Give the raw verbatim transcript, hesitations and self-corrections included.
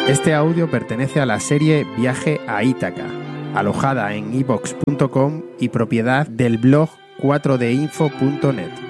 Este audio pertenece a la serie Viaje a Ítaca, alojada en iVoox punto com y propiedad del blog cuatro d info punto net.